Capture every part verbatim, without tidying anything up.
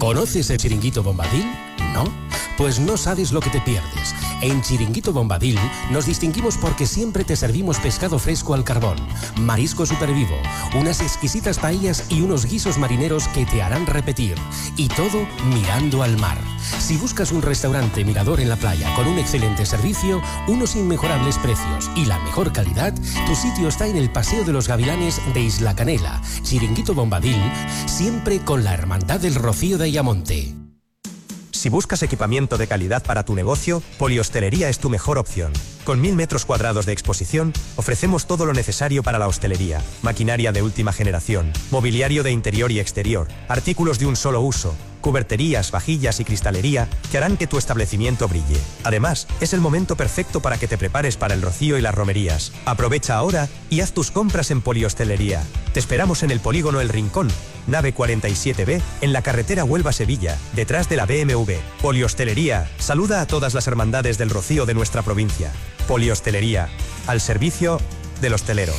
¿Conoces el Chiringuito Bombadil? ¿No? Pues no sabes lo que te pierdes. En Chiringuito Bombadil nos distinguimos porque siempre te servimos pescado fresco al carbón, marisco supervivo, unas exquisitas paellas y unos guisos marineros que te harán repetir. Y todo mirando al mar. Si buscas un restaurante mirador en la playa con un excelente servicio, unos inmejorables precios y la mejor calidad, tu sitio está en el Paseo de los Gavilanes de Isla Canela. Chiringuito Bombadil, siempre con la hermandad del Rocío de Ayamonte. Si buscas equipamiento de calidad para tu negocio, Polihostelería es tu mejor opción. Con mil metros cuadrados de exposición, ofrecemos todo lo necesario para la hostelería, maquinaria de última generación, mobiliario de interior y exterior, artículos de un solo uso, cuberterías, vajillas y cristalería que harán que tu establecimiento brille. Además, es el momento perfecto para que te prepares para el rocío y las romerías. Aprovecha ahora y haz tus compras en Polihostelería. Te esperamos en el Polígono El Rincón, nave cuarenta y siete B, en la carretera Huelva-Sevilla, detrás de la B M W. Polihostelería saluda a todas las hermandades del rocío de nuestra provincia. Polihostelería, al servicio del hostelero.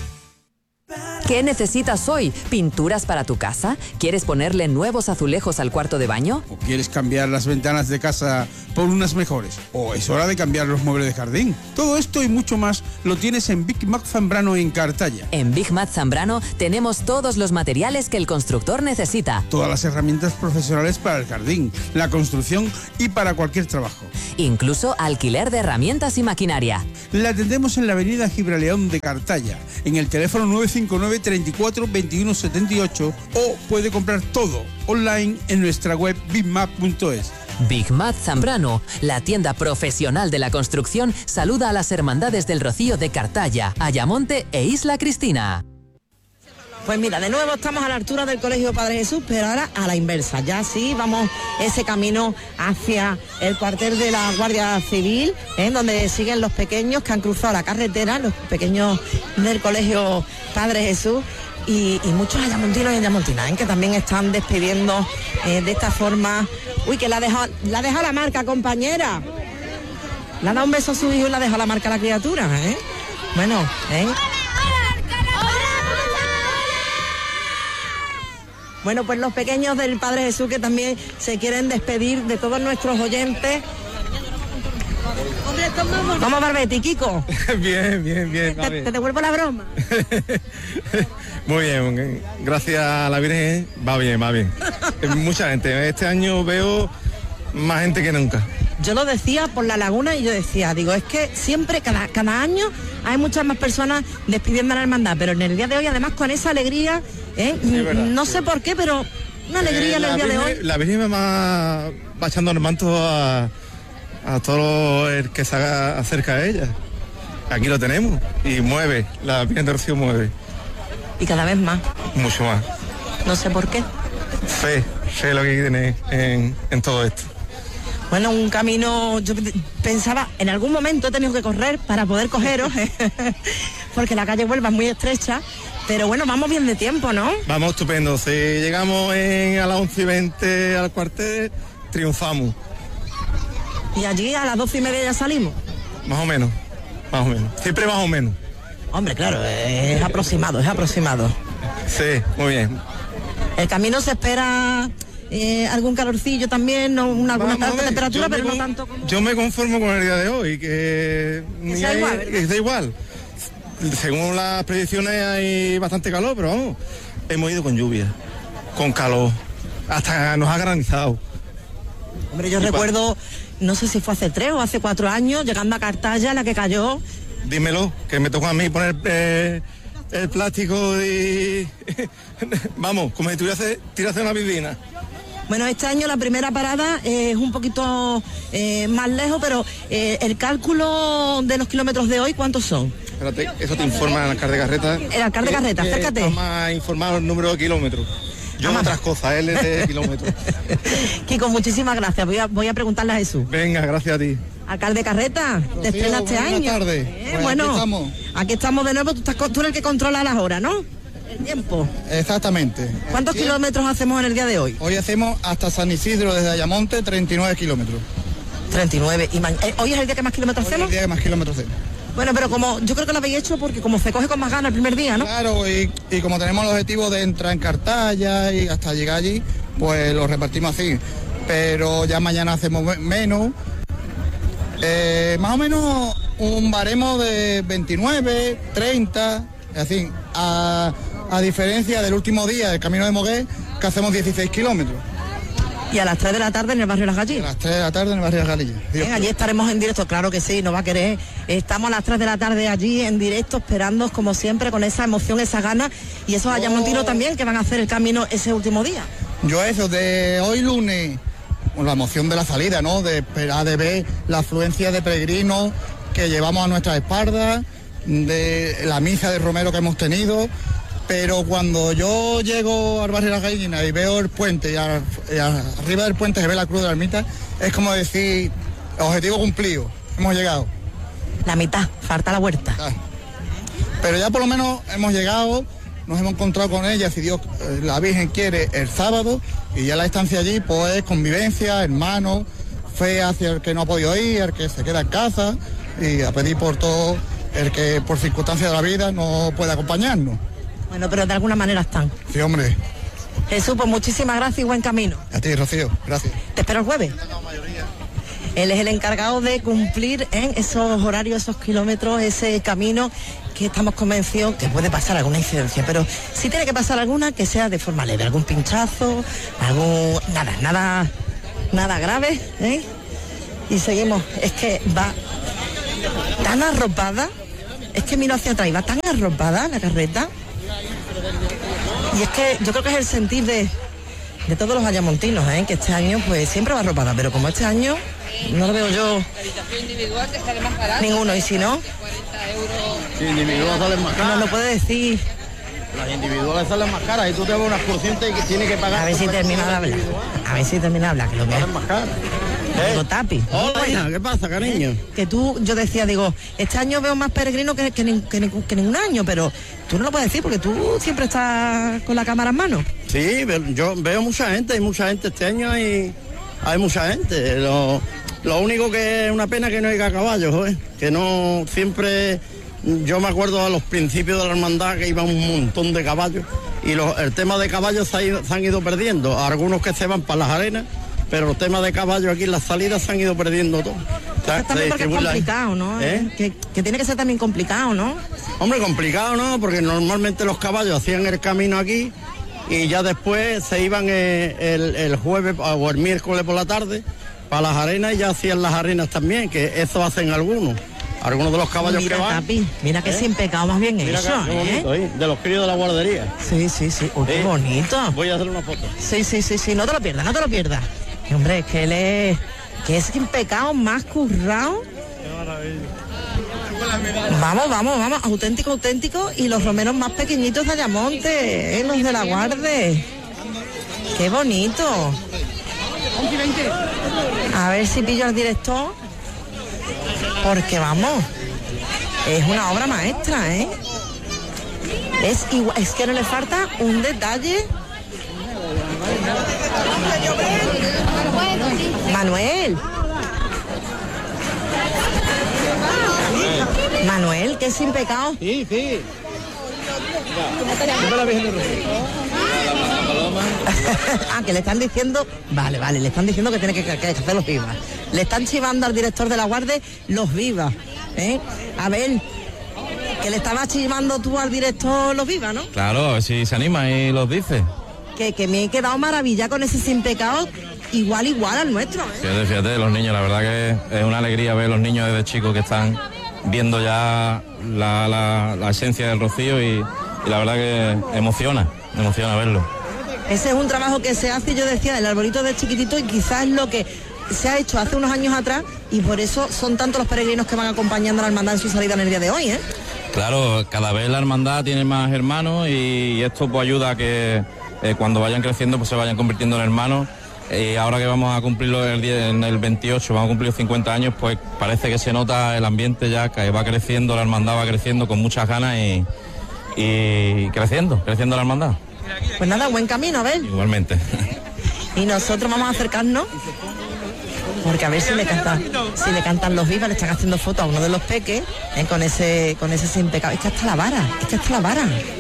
¿Qué necesitas hoy? ¿Pinturas para tu casa? ¿Quieres ponerle nuevos azulejos al cuarto de baño? ¿O quieres cambiar las ventanas de casa por unas mejores? ¿O es hora de cambiar los muebles de jardín? Todo esto y mucho más lo tienes en Big Mac Zambrano en Cartaya. En Big Mac Zambrano tenemos todos los materiales que el constructor necesita. Todas las herramientas profesionales para el jardín, la construcción y para cualquier trabajo. Incluso alquiler de herramientas y maquinaria. La atendemos en la avenida Gibraleón de Cartaya, en el teléfono nueve cinco nueve, treinta y cuatro, veintiuno setenta y ocho, o puede comprar todo online en nuestra web big mac punto es. Big Mac Zambrano, la tienda profesional de la construcción, saluda a las hermandades del Rocío de Cartaya, Ayamonte e Isla Cristina. Pues mira, de nuevo estamos a la altura del Colegio Padre Jesús, pero ahora a la inversa. Ya sí, vamos ese camino hacia el cuartel de la Guardia Civil, en donde siguen los pequeños que han cruzado la carretera, los pequeños del Colegio Padre Jesús, y, y muchos ayamontinos y ayamontinas, ¿eh? Que también están despidiendo eh, de esta forma. Uy, que la ha dejado la, deja la marca, compañera. Le ha dado un beso a su hijo y la ha dejado la marca a la criatura, ¿eh? Bueno, ¿eh? Bueno, pues los pequeños del Padre Jesús que también se quieren despedir de todos nuestros oyentes. ¿Cómo, Barbetti, Kiko? Bien, bien, bien. ¿Te, te devuelvo la broma? Muy bien, gracias a la Virgen, va bien, va bien. Mucha gente, este año veo más gente que nunca. Yo lo decía por la laguna y yo decía, digo, es que siempre, cada, cada año hay muchas más personas despidiendo a la hermandad, pero en el día de hoy, además con esa alegría, ¿eh? No sé por qué, pero una alegría eh, en el día Virgen, de hoy. La Virgen me va, va echando el manto a, a todo el que se haga acerca a ella. Aquí lo tenemos y mueve, la Virgen de Rocío mueve. Y cada vez más. Mucho más. No sé por qué. Fe, fe lo que hay que tener en, en todo esto. Bueno, un camino, yo pensaba, en algún momento he tenido que correr para poder cogeros, porque la calle Huelva es muy estrecha, pero bueno, vamos bien de tiempo, ¿no? Vamos estupendo, si llegamos en, a las once y veinte al cuartel, triunfamos. ¿Y allí a las doce y media ya salimos? Más o menos, más o menos, siempre más o menos. Hombre, claro, es aproximado, es aproximado. Sí, muy bien. El camino se espera... Eh, algún calorcillo también, no, una, alguna alta temperatura, pero con, no tanto como... Yo me conformo con el día de hoy, que, que sea hay, igual, que sea igual. Según las predicciones hay bastante calor, pero vamos, hemos ido con lluvia, con calor, hasta nos ha granizado. Hombre, yo y recuerdo, pa... no sé si fue hace tres o hace cuatro años, llegando a Cartaya, la que cayó. Dímelo, que me tocó a mí poner eh, el plástico y... vamos, como si tuviese tirarse en una piscina. Bueno, este año la primera parada eh, es un poquito eh, más lejos, pero eh, el cálculo de los kilómetros de hoy, ¿cuántos son? Espérate, eso te informa el alcalde Carreta. El alcalde Carreta, acércate. Vamos a informar el número de kilómetros. Yo en otras cosas, él es de kilómetros. Kiko, muchísimas gracias. Voy a, voy a preguntarle a Jesús. Venga, gracias a ti. Alcalde Carreta, Rocío, te estrenas este año. Buenas tardes. Eh, pues bueno, aquí estamos. aquí estamos de nuevo. Tú, estás, tú eres el que controla las horas, ¿no? El tiempo. Exactamente. ¿Cuántos ¿Sí? kilómetros hacemos en el día de hoy? Hoy hacemos hasta San Isidro, desde Ayamonte, treinta y nueve kilómetros. treinta y nueve. ¿Y eh, hoy es el día que más kilómetros hoy hacemos? Es el día que más kilómetros hacemos. Bueno, pero como yo creo que lo habéis hecho porque como se coge con más ganas el primer día, ¿no? Claro, y, y como tenemos el objetivo de entrar en Cartaya y hasta llegar allí, pues lo repartimos así. Pero ya mañana hacemos menos. Eh, más o menos un baremo de veintinueve, treinta, así, a, a diferencia del último día del Camino de Moguer, que hacemos dieciséis kilómetros. Y a las tres de la tarde en el barrio Las Gallinas. A las tres de la tarde en el barrio Las Gallinas. Bien, allí estaremos en directo, claro que sí, nos va a querer. Estamos a las tres de la tarde allí en directo, esperando como siempre, con esa emoción, esa gana, y esos ayamontinos oh. también que van a hacer el camino ese último día. Yo eso, de hoy lunes, la emoción de la salida, ¿no? De esperar, de ver la afluencia de peregrinos que llevamos a nuestras espaldas, de la misa de Romero que hemos tenido. Pero cuando yo llego al barrio de Las Gallinas y veo el puente y, a, y a, arriba del puente se ve la cruz de la ermita, es como decir, objetivo cumplido, hemos llegado. La mitad, falta la huerta. Pero ya por lo menos hemos llegado, nos hemos encontrado con ella, si Dios, la Virgen quiere, el sábado, y ya la estancia allí pues convivencia, hermanos, fe hacia el que no ha podido ir, el que se queda en casa, y a pedir por todo el que por circunstancias de la vida no puede acompañarnos. Bueno, pero de alguna manera están. Sí, hombre. Jesús, pues muchísimas gracias y buen camino. A ti, Rocío, gracias. Te espero el jueves. Él es el encargado de cumplir en esos horarios, esos kilómetros, ese camino que estamos convencidos que puede pasar alguna incidencia, pero si tiene que pasar alguna, que sea de forma leve, algún pinchazo, algún... nada, nada, nada grave, ¿eh? Y seguimos, es que va tan arropada, es que miro hacia atrás y va tan arropada la carreta. Y es que yo creo que es el sentir de, de todos los ayamontinos, ¿eh? Que este año pues siempre va arropada, pero como este año no lo veo yo ninguno, y si no, sí, individual salen más caras. no lo puede decir. Las individuales salen más caras y tú te vas unas conscientes y que tienes que pagar. A ver si termina de hablar, a ver si termina de hablar, que lo veo. Salen más caras. Digo, Tapi. Hola, hija, ¿qué pasa, cariño? ¿Eh? Que tú, yo decía, digo, este año veo más peregrinos que, que, que, que ningún año, pero tú no lo puedes decir porque tú siempre estás con la cámara en mano. Sí, yo veo mucha gente, hay mucha gente este año y hay mucha gente. Lo, lo único que es una pena que no haya caballos, ¿eh? Que no siempre... Yo me acuerdo a los principios de la hermandad que iban un montón de caballos y los, el tema de caballos se, ha ido, se han ido perdiendo. Algunos que se van para las arenas, pero los temas de caballos aquí en las salidas se han ido perdiendo todo. O sea, también porque es complicado, ¿no? ¿Eh? Que, que tiene que ser también complicado, ¿no? Hombre, complicado, ¿no? Porque normalmente los caballos hacían el camino aquí y ya después se iban el, el, el jueves o el miércoles por la tarde para las arenas y ya hacían las arenas también, que eso hacen algunos. Algunos de los caballos mira, que van. Tapi, mira que ¿eh? Sin pecado más bien mira eso, acá, qué bonito, ¿eh? ¿eh? De los críos de la guardería. Sí, sí, sí. Uy, qué bonito. Voy a hacer una foto. Sí, sí, sí, sí. No te lo pierdas, no te lo pierdas. Y, hombre, es que él es... que es sin pecado más currado. Qué maravilla. Vamos, vamos, vamos. Auténtico, auténtico. Y los romeros más pequeñitos de Ayamonte, ¿eh? Los de la guardia. Qué bonito. A ver si pillo al director. Porque vamos, es una obra maestra, ¿eh? Es igual, es que no le falta un detalle. Manuel. Manuel, que es sin pecado. Sí, sí. Ah, que le están diciendo, vale, vale, le están diciendo que tiene que, que, que hacer los vivas. Le están chivando al director de la guardia los vivas, ¿eh? A ver, que le estabas chivando tú al director los vivas, ¿no? Claro, a ver si se anima y los dice. Que, que me he quedado maravillada con ese sin pecado, igual, igual al nuestro, ¿eh? Fíjate, fíjate, los niños, la verdad que es una alegría ver los niños desde chicos que están viendo ya la, la, la esencia del rocío y, y la verdad que emociona, emociona verlo. Ese es un trabajo que se hace, yo decía, el arbolito de chiquitito, y quizás es lo que se ha hecho hace unos años atrás y por eso son tantos los peregrinos que van acompañando a la hermandad en su salida en el día de hoy, ¿eh? Claro, cada vez la hermandad tiene más hermanos y esto pues ayuda a que eh, cuando vayan creciendo pues se vayan convirtiendo en hermanos. Y ahora que vamos a cumplirlo el día, en el veintiocho, vamos a cumplir los cincuenta años, pues parece que se nota el ambiente ya, que va creciendo, la hermandad va creciendo con muchas ganas y, y creciendo, creciendo la hermandad. Pues nada, buen camino, a ver. Igualmente. Y nosotros vamos a acercarnos, porque a ver si le cantan, si le cantan los vivas, le están haciendo fotos a uno de los peques, ¿eh? con ese, con ese sin pecado. Es que hasta la vara, es que hasta la vara.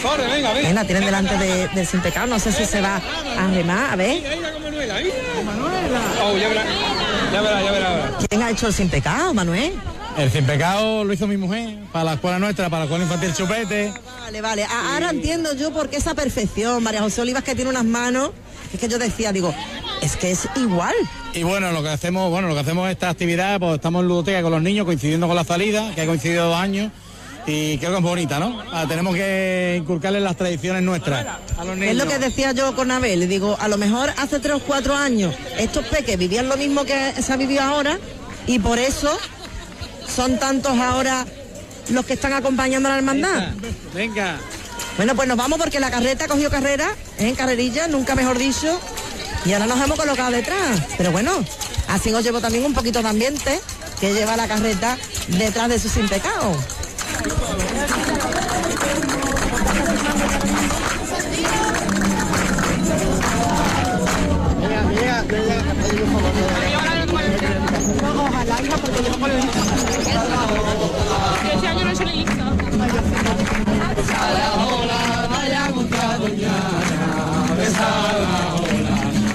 Corre, venga, venga. Venga, tienen delante de, del Sin Pecado, no sé si se va a remar, a ver. Oh, ya verá, ya verá, ya verá. ¿Quién ha hecho el Sin Pecado, Manuel? El Sin Pecado lo hizo mi mujer, para la escuela nuestra, para la escuela infantil Chupete. Vale, vale, ahora entiendo yo por qué esa perfección, María José Olivas, que tiene unas manos, es que yo decía, digo, es que es igual. Y bueno, lo que hacemos, bueno, lo que hacemos esta actividad, pues estamos en ludoteca con los niños, coincidiendo con la salida, que ha coincidido dos años, y creo que es bonita, ¿no? Ah, tenemos que inculcarles las tradiciones nuestras a los niños. Es lo que decía yo con Abel, digo, a lo mejor hace tres o cuatro años estos peques vivían lo mismo que se ha vivido ahora, y por eso son tantos ahora los que están acompañando a la hermandad. Venga. Bueno, pues nos vamos porque la carreta ha cogido carrera, ¿eh? En carrerilla, nunca mejor dicho, y ahora nos hemos colocado detrás. Pero bueno, así os llevo también un poquito de ambiente que lleva la carreta detrás de su Sin Pecado. Ojalá, hija, porque yo no puedo. Ese año no se le hizo.